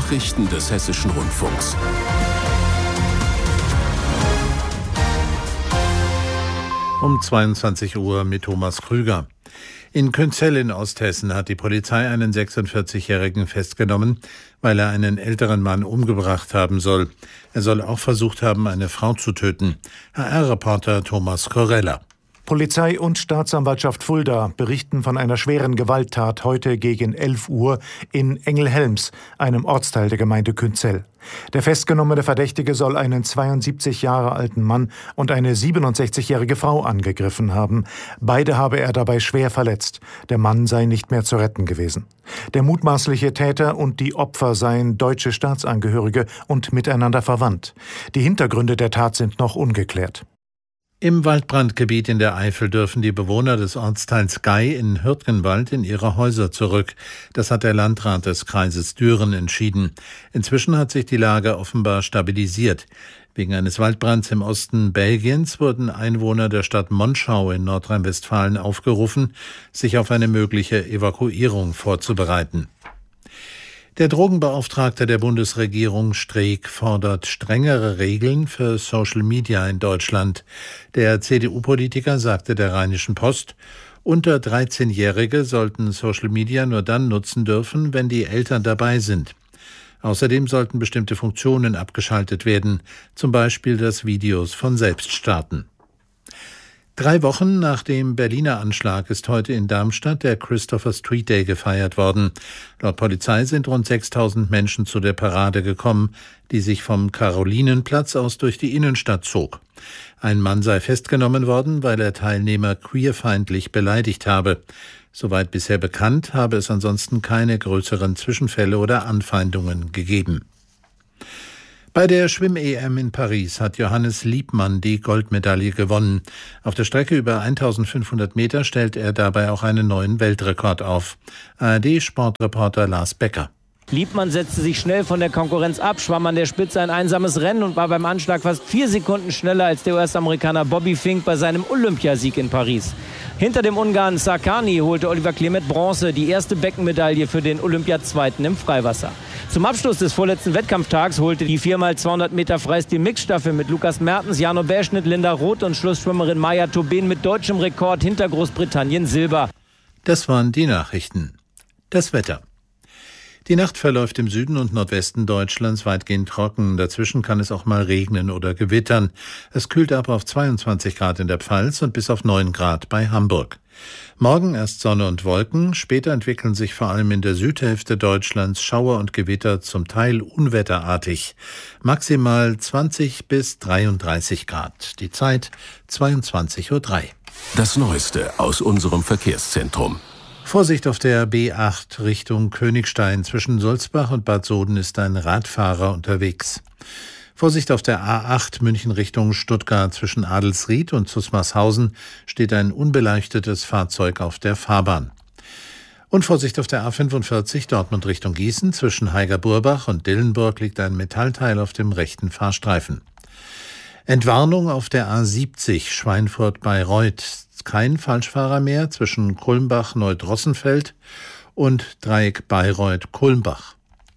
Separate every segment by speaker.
Speaker 1: Nachrichten des Hessischen Rundfunks.
Speaker 2: Um 22 Uhr mit Thomas Krüger. In Künzell in Osthessen hat die Polizei einen 46-Jährigen festgenommen, weil er einen älteren Mann umgebracht haben soll. Er soll auch versucht haben, eine Frau zu töten. HR-Reporter Thomas Korella.
Speaker 3: Polizei und Staatsanwaltschaft Fulda berichten von einer schweren Gewalttat heute gegen 11 Uhr in Engelhelms, einem Ortsteil der Gemeinde Künzell. Der festgenommene Verdächtige soll einen 72 Jahre alten Mann und eine 67-jährige Frau angegriffen haben. Beide habe er dabei schwer verletzt. Der Mann sei nicht mehr zu retten gewesen. Der mutmaßliche Täter und die Opfer seien deutsche Staatsangehörige und miteinander verwandt. Die Hintergründe der Tat sind noch ungeklärt.
Speaker 2: Im Waldbrandgebiet in der Eifel dürfen die Bewohner des Ortsteils Gei in Hürtgenwald in ihre Häuser zurück. Das hat der Landrat des Kreises Düren entschieden. Inzwischen hat sich die Lage offenbar stabilisiert. Wegen eines Waldbrands im Osten Belgiens wurden Einwohner der Stadt Monschau in Nordrhein-Westfalen aufgerufen, sich auf eine mögliche Evakuierung vorzubereiten. Der Drogenbeauftragte der Bundesregierung Streeck fordert strengere Regeln für Social Media in Deutschland. Der CDU-Politiker sagte der Rheinischen Post, unter 13-Jährige sollten Social Media nur dann nutzen dürfen, wenn die Eltern dabei sind. Außerdem sollten bestimmte Funktionen abgeschaltet werden, zum Beispiel das Videos von selbst starten. 3 Wochen nach dem Berliner Anschlag ist heute in Darmstadt der Christopher Street Day gefeiert worden. Laut Polizei sind rund 6.000 Menschen zu der Parade gekommen, die sich vom Karolinenplatz aus durch die Innenstadt zog. Ein Mann sei festgenommen worden, weil er Teilnehmer queerfeindlich beleidigt habe. Soweit bisher bekannt, habe es ansonsten keine größeren Zwischenfälle oder Anfeindungen gegeben. Bei der Schwimm-EM in Paris hat Johannes Liebmann die Goldmedaille gewonnen. Auf der Strecke über 1500 Meter stellt er dabei auch einen neuen Weltrekord auf. ARD-Sportreporter Lars Becker.
Speaker 4: Liebmann setzte sich schnell von der Konkurrenz ab, schwamm an der Spitze ein einsames Rennen und war beim Anschlag fast 4 Sekunden schneller als der US-Amerikaner Bobby Fink bei seinem Olympiasieg in Paris. Hinter dem Ungarn Sarkany holte Oliver Klemet Bronze, die erste Beckenmedaille für den Olympiazweiten im Freiwasser. Zum Abschluss des vorletzten Wettkampftags holte die 4x200 Meter Freistil-Mixstaffel mit Lukas Mertens, Jano Bärschnitt, Linda Roth und Schlussschwimmerin Maja Tobin mit deutschem Rekord hinter Großbritannien Silber.
Speaker 2: Das waren die Nachrichten. Das Wetter. Die Nacht verläuft im Süden und Nordwesten Deutschlands weitgehend trocken. Dazwischen kann es auch mal regnen oder gewittern. Es kühlt ab auf 22 Grad in der Pfalz und bis auf 9 Grad bei Hamburg. Morgen erst Sonne und Wolken, später entwickeln sich vor allem in der Südhälfte Deutschlands Schauer und Gewitter, zum Teil unwetterartig. Maximal 20 bis 33 Grad. Die Zeit 22:03 Uhr.
Speaker 1: Das Neueste aus unserem Verkehrszentrum.
Speaker 2: Vorsicht auf der B8 Richtung Königstein. Zwischen Sulzbach und Bad Soden ist ein Radfahrer unterwegs. Vorsicht auf der A8 München Richtung Stuttgart. Zwischen Adelsried und Zusmarshausen steht ein unbeleuchtetes Fahrzeug auf der Fahrbahn. Und Vorsicht auf der A45 Dortmund Richtung Gießen. Zwischen Heiger-Burbach und Dillenburg liegt ein Metallteil auf dem rechten Fahrstreifen. Entwarnung auf der A70 Schweinfurt-Bayreuth. Kein Falschfahrer mehr zwischen Kulmbach-Neudrossenfeld und Dreieck Bayreuth-Kulmbach.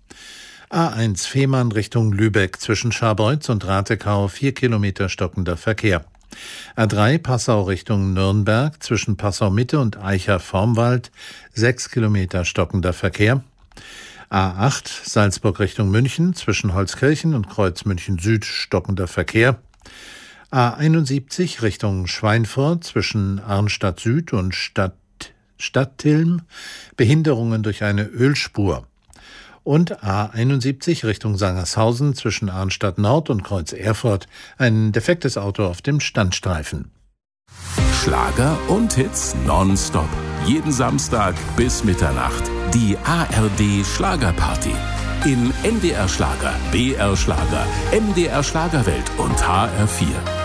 Speaker 2: A1 Fehmarn Richtung Lübeck. Zwischen Scharbeutz und Ratekau 4 Kilometer stockender Verkehr. A3 Passau Richtung Nürnberg. Zwischen Passau-Mitte und Eicher-Vormwald 6 Kilometer stockender Verkehr. A8 Salzburg Richtung München. Zwischen Holzkirchen und Kreuz München Süd stockender Verkehr. A71 Richtung Schweinfurt zwischen Arnstadt Süd und Stadtilm, Behinderungen durch eine Ölspur. Und A71 Richtung Sangershausen zwischen Arnstadt Nord und Kreuz Erfurt, ein defektes Auto auf dem Standstreifen.
Speaker 1: Schlager und Hits nonstop. Jeden Samstag bis Mitternacht. Die ARD Schlagerparty. In NDR Schlager, BR Schlager, MDR Schlagerwelt und HR4.